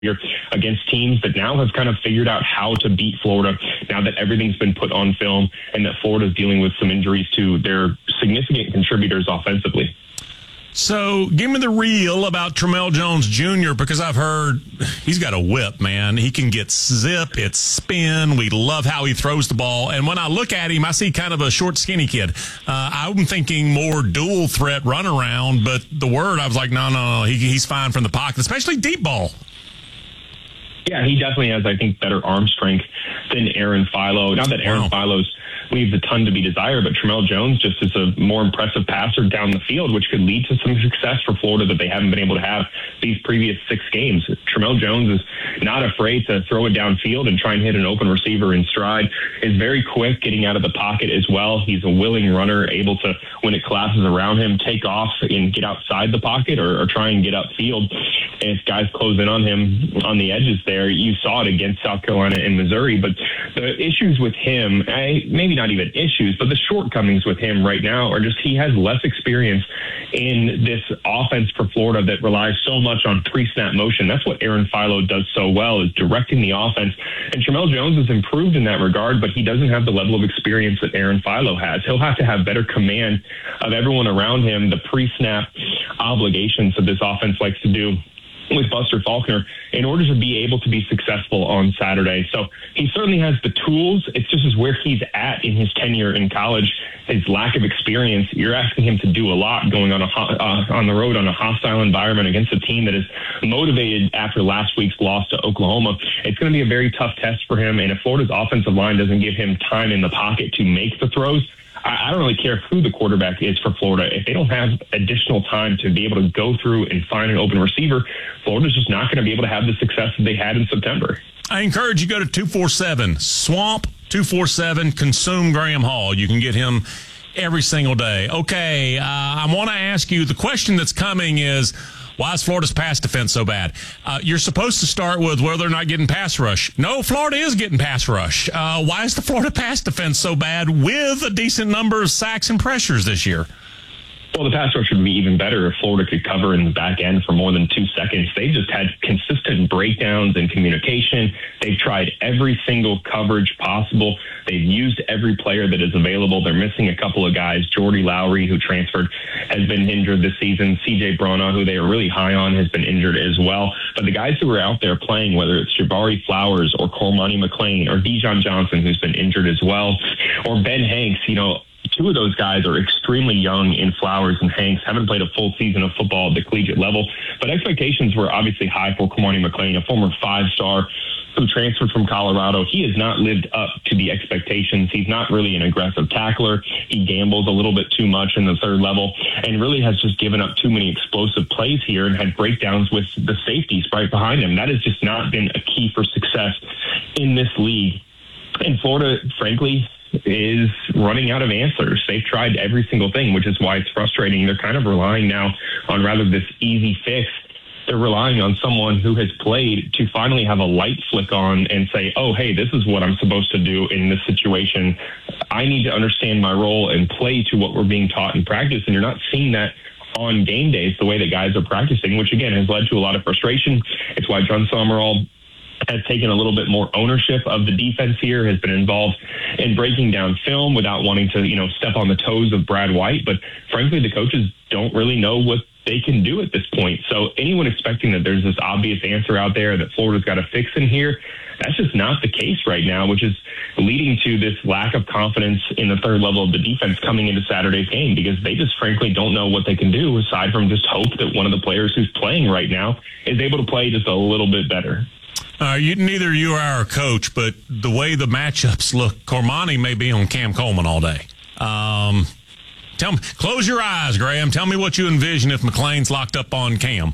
against teams that now have kind of figured out how to beat Florida now that everything's been put on film and that Florida's dealing with some injuries to their significant contributors offensively. So give me the reel about Tramell Jones Jr. because I've heard he's got a whip, man. He can get zip, it's spin. We love how he throws the ball. And when I look at him, I see kind of a short, skinny kid. I'm thinking more dual threat runaround, but the word, I was like, no, he's fine from the pocket, especially deep ball. Yeah, he definitely has, I think, better arm strength than Aaron Philo. Not that Aaron Philo's leaves a ton to be desired, but Tramell Jones just is a more impressive passer down the field, which could lead to some success for Florida that they haven't been able to have these previous 6 games. Tramell Jones is not afraid to throw it downfield and try and hit an open receiver in stride, is very quick getting out of the pocket as well. He's a willing runner, able to, when it collapses around him, take off and get outside the pocket or try and get upfield. And if guys close in on him on the edges there, you saw it against South Carolina and Missouri. But the issues with him, maybe not even issues, but the shortcomings with him right now are just he has less experience in this offense for Florida that relies so much on pre-snap motion. That's what Aaron Philo does so well, is directing the offense. And Tramell Jones has improved in that regard, but he doesn't have the level of experience that Aaron Philo has. He'll have to have better command of everyone around him, the pre-snap obligations that this offense likes to do with Buster Faulkner in order to be able to be successful on Saturday. So he certainly has the tools. It's just as where he's at in his tenure in college, his lack of experience. You're asking him to do a lot going on the road on a hostile environment against a team that is motivated after last week's loss to Oklahoma. It's going to be a very tough test for him. And if Florida's offensive line doesn't give him time in the pocket to make the throws, I don't really care who the quarterback is for Florida. If they don't have additional time to be able to go through and find an open receiver, Florida's just not going to be able to have the success that they had in September. I encourage you to go to 247 Swamp 247, consume Graham Hall. You can get him every single day. Okay, I want to ask you, the question that's coming is, why is Florida's pass defense so bad? You're supposed to start with whether they're not getting pass rush. No, Florida is getting pass rush. Why is the Florida pass defense so bad with a decent number of sacks and pressures this year? Well, the pass rush would be even better if Florida could cover in the back end for more than 2 seconds. They just had consistent breakdowns in communication. They've tried every single coverage possible. They've used every player that is available. They're missing a couple of guys. Jordy Lowry, who transferred, has been injured this season. CJ Brona, who they are really high on, has been injured as well. But the guys who are out there playing, whether it's Jabari Flowers or Cormani McClain or Dijon Johnson, who's been injured as well, or Ben Hanks, 2 of those guys are extremely young in Flowers and Hanks, haven't played a full season of football at the collegiate level. But expectations were obviously high for Cormani McClain, a former 5-star who transferred from Colorado. He has not lived up to the expectations. He's not really an aggressive tackler. He gambles a little bit too much in the third level and really has just given up too many explosive plays here and had breakdowns with the safeties right behind him. That has just not been a key for success in this league. And Florida, frankly, is running out of answers. They've tried every single thing, which is why it's frustrating. They're kind of relying now on rather this easy fix. They're relying on someone who has played to finally have a light flick on and say, oh, hey, this is what I'm supposed to do in this situation. I need to understand my role and play to what we're being taught in practice. And you're not seeing that on game days the way that guys are practicing, which, again, has led to a lot of frustration. It's why John Summerall has taken a little bit more ownership of the defense here, has been involved in breaking down film without wanting to, step on the toes of Brad White. But frankly, the coaches don't really know what they can do at this point. So anyone expecting that there's this obvious answer out there that Florida's got a fix in here, that's just not the case right now, which is leading to this lack of confidence in the third level of the defense coming into Saturday's game, because they just frankly don't know what they can do aside from just hope that one of the players who's playing right now is able to play just a little bit better. Neither you or I are a coach, but the way the matchups look, Cormani may be on Cam Coleman all day. Tell me, close your eyes, Graham. Tell me what you envision if McClain's locked up on Cam.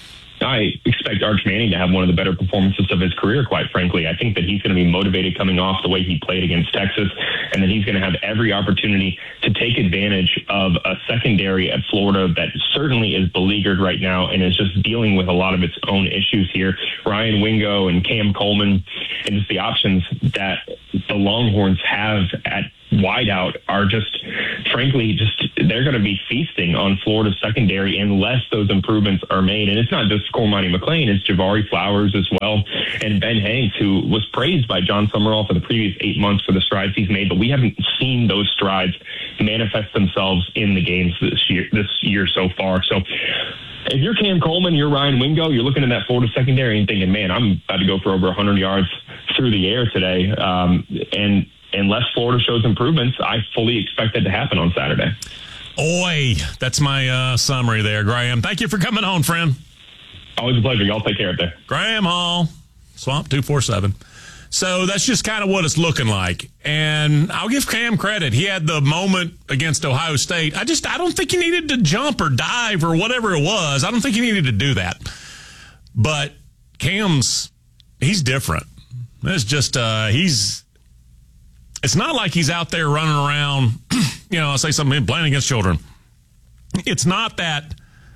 I expect Arch Manning to have one of the better performances of his career, quite frankly. I think that he's going to be motivated coming off the way he played against Texas, and that he's going to have every opportunity to take advantage of a secondary at Florida that certainly is beleaguered right now and is just dealing with a lot of its own issues here. Ryan Wingo and Cam Coleman and just the options that the Longhorns have at wideout are just frankly, they're going to be feasting on Florida's secondary unless those improvements are made. And it's not just Cormani McClain, it's Javari Flowers as well, and Ben Hanks, who was praised by John Summerall for the previous 8 months for the strides he's made, but we haven't seen those strides manifest themselves in the games this year so far. So if you're Cam Coleman, you're Ryan Wingo, you're looking at that Florida secondary and thinking, man, I'm about to go for over 100 yards through the air today. And unless Florida shows improvements, I fully expect that to happen on Saturday. Oi, that's my summary there, Graham. Thank you for coming on, friend. Always a pleasure. Y'all take care of it. Graham Hall, Swamp 247. So that's just kind of what it's looking like. And I'll give Cam credit. He had the moment against Ohio State. I don't think he needed to jump or dive or whatever it was. I don't think he needed to do that. But Cam's, he's different. It's just, it's not like he's out there running around, I'll say something, playing against children. It's not that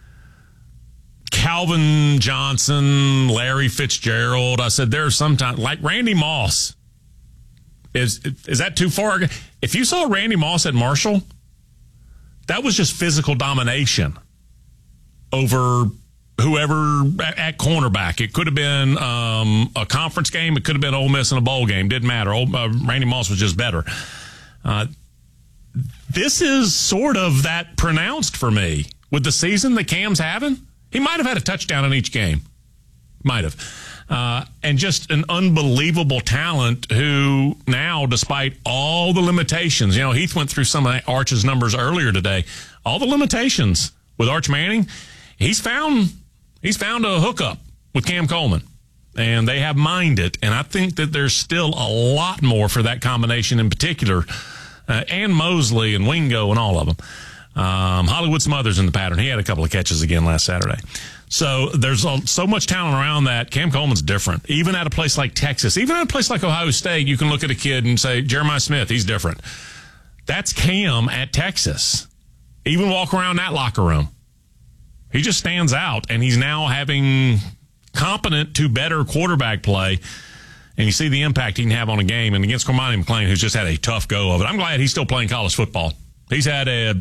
Calvin Johnson, Larry Fitzgerald. I said there's sometimes, like Randy Moss. Is that too far? If you saw Randy Moss at Marshall, that was just physical domination over whoever at cornerback. It could have been a conference game. It could have been Ole Miss in a bowl game. Didn't matter. Randy Moss was just better. This is sort of that pronounced for me with the season that Cam's having. He might have had a touchdown in each game. Might have. And just an unbelievable talent who now, despite all the limitations, Heath went through some of Arch's numbers earlier today. All the limitations with Arch Manning, he's found a hookup with Cam Coleman, and they have mined it. And I think that there's still a lot more for that combination in particular, and Mosley and Wingo and all of them. Hollywood Smothers in the pattern. He had a couple of catches again last Saturday. So there's so much talent around that. Cam Coleman's different. Even at a place like Texas, even at a place like Ohio State, you can look at a kid and say, Jeremiah Smith, he's different. That's Cam at Texas. Even walk around that locker room. He just stands out, and he's now having competent to better quarterback play, and you see the impact he can have on a game. And against Cormani McClain, who's just had a tough go of it. I'm glad he's still playing college football. He's had a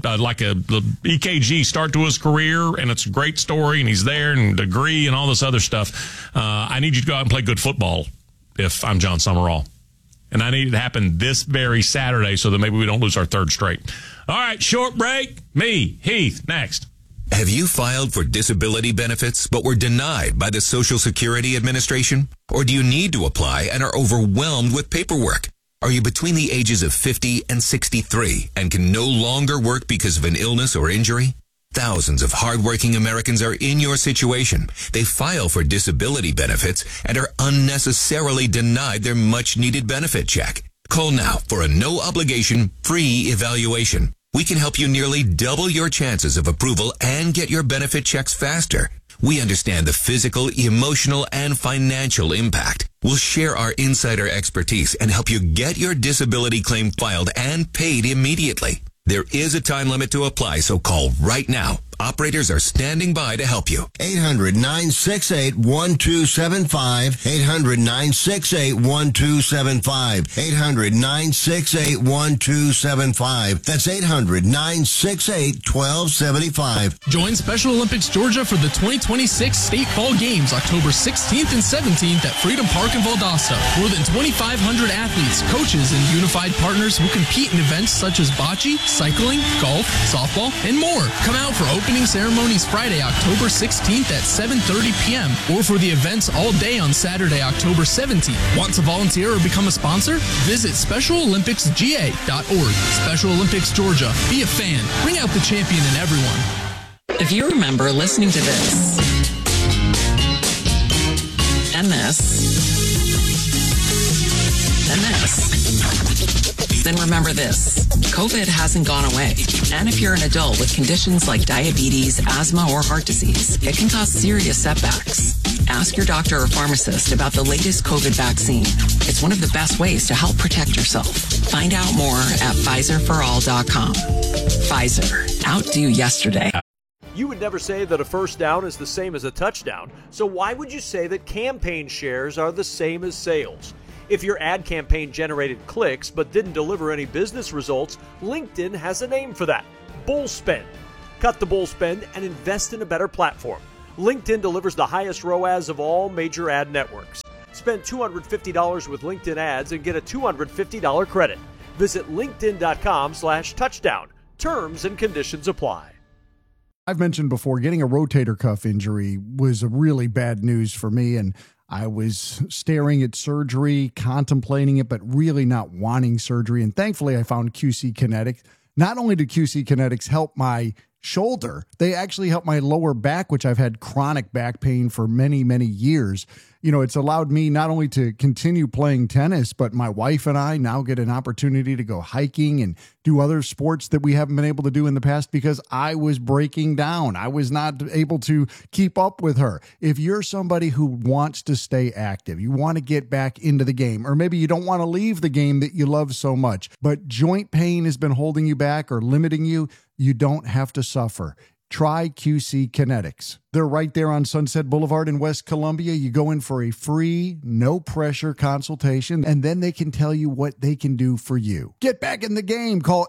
EKG start to his career, and it's a great story, and he's there, and degree, and all this other stuff. I need you to go out and play good football if I'm John Summerall. And I need it to happen this very Saturday so that maybe we don't lose our third straight. All right, short break. Me, Heath, next. Have you filed for disability benefits but were denied by the Social Security Administration? Or do you need to apply and are overwhelmed with paperwork? Are you between the ages of 50 and 63 and can no longer work because of an illness or injury? Thousands of hardworking Americans are in your situation. They file for disability benefits and are unnecessarily denied their much-needed benefit check. Call now for a no-obligation, free evaluation. We can help you nearly double your chances of approval and get your benefit checks faster. We understand the physical, emotional, and financial impact. We'll share our insider expertise and help you get your disability claim filed and paid immediately. There is a time limit to apply, so call right now. Operators are standing by to help you. 800-968-1275. 800-968-1275. 800-968-1275. That's 800-968-1275. Join Special Olympics Georgia for the 2026 State Fall Games, October 16th and 17th at Freedom Park in Valdosta. More than 2,500 athletes, coaches, and unified partners will compete in events such as bocce, cycling, golf, softball, and more. Come out for opening ceremonies Friday, October 16th at 7:30 p.m. or for the events all day on Saturday, October 17th. Want to volunteer or become a sponsor? Visit SpecialOlympicsGA.org. Special Olympics Georgia. Be a fan. Bring out the champion in everyone. If you remember listening to this and this and this, then remember this. COVID hasn't gone away. And if you're an adult with conditions like diabetes, asthma, or heart disease, it can cause serious setbacks. Ask your doctor or pharmacist about the latest COVID vaccine. It's one of the best ways to help protect yourself. Find out more at PfizerForAll.com. Pfizer. Outdo yesterday. You would never say that a first down is the same as a touchdown, so why would you say that campaign shares are the same as sales? If your ad campaign generated clicks but didn't deliver any business results, LinkedIn has a name for that: bull spend. Cut the bull spend and invest in a better platform. LinkedIn delivers the highest ROAS of all major ad networks. Spend $250 with LinkedIn ads and get a $250 credit. Visit linkedin.com/touchdown. Terms and conditions apply. I've mentioned before, getting a rotator cuff injury was a really bad news for me, and I was staring at surgery, contemplating it, but really not wanting surgery. And thankfully, I found QC Kinetics. Not only did QC Kinetics help my shoulder, they actually helped my lower back, which I've had chronic back pain for many, many years. You know, it's allowed me not only to continue playing tennis, but my wife and I now get an opportunity to go hiking and do other sports that we haven't been able to do in the past because I was breaking down. I was not able to keep up with her. If you're somebody who wants to stay active, you want to get back into the game, or maybe you don't want to leave the game that you love so much, but joint pain has been holding you back or limiting you, you don't have to suffer. Try QC Kinetics. They're right there on Sunset Boulevard in West Columbia. You go in for a free, no-pressure consultation, and then they can tell you what they can do for you. Get back in the game. Call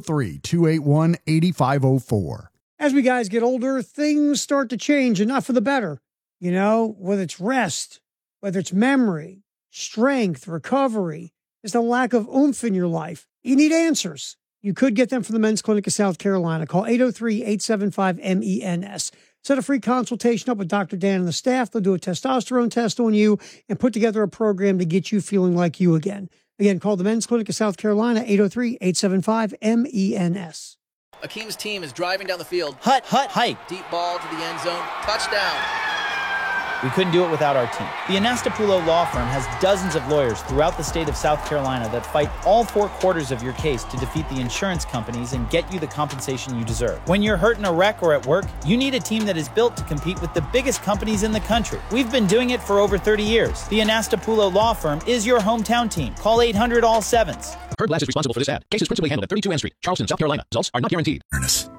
803-281-8504. As we guys get older, things start to change, and not for the better. You know, whether it's rest, whether it's memory, strength, recovery, just a lack of oomph in your life. You need answers. You could get them from the Men's Clinic of South Carolina. Call 803-875-MENS. Set a free consultation up with Dr. Dan and the staff. They'll do a testosterone test on you and put together a program to get you feeling like you again. Again, call the Men's Clinic of South Carolina, 803-875-MENS. Akeem's team is driving down the field. Hut, hike. Deep ball to the end zone. Touchdown. We couldn't do it without our team. The Anastapulo Law Firm has dozens of lawyers throughout the state of South Carolina that fight all 4 quarters of your case to defeat the insurance companies and get you the compensation you deserve. When you're hurt in a wreck or at work, you need a team that is built to compete with the biggest companies in the country. We've been doing it for over 30 years. The Anastapulo Law Firm is your hometown team. Call 800-ALL-7s. Heard Glass is responsible for this ad. Case is principally handled at 32 Ann Street, Charleston, South Carolina. Results are not guaranteed. Ernest.